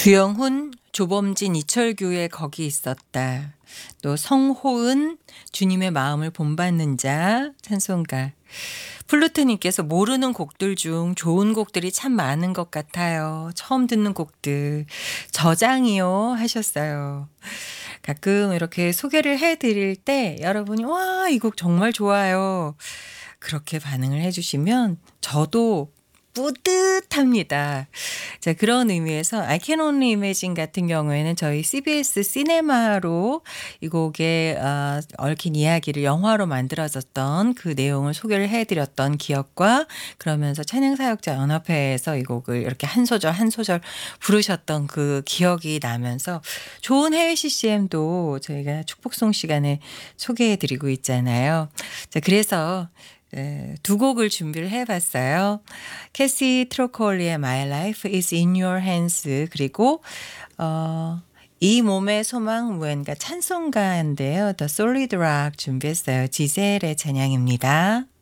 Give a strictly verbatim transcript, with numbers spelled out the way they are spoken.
주영훈, 조범진, 이철규의 거기 있었다. 또 성호은, 주님의 마음을 본받는 자, 찬송가. 플루트님께서 모르는 곡들 중 좋은 곡들이 참 많은 것 같아요. 처음 듣는 곡들. 저장이요 하셨어요. 가끔 이렇게 소개를 해드릴 때 여러분이 와, 이 곡 정말 좋아요. 그렇게 반응을 해주시면 저도 뿌듯합니다. 자, 그런 의미에서 I Can Only Imagine 같은 경우에는 저희 씨비에스 시네마로 이 곡의 어, 얽힌 이야기를 영화로 만들어졌던 그 내용을 소개를 해드렸던 기억과, 그러면서 찬양사역자연합회에서 이 곡을 이렇게 한 소절 한 소절 부르셨던 그 기억이 나면서 좋은 해외 씨씨엠도 저희가 축복송 시간에 소개해드리고 있잖아요. 자, 그래서 네, 두 곡을 준비를 해봤어요. 캐시 트로콜리의 My Life is in Your Hands, 그리고 어, 이 몸의 소망 무언가 찬송가인데요. The Solid Rock 준비했어요. 지젤의 찬양입니다.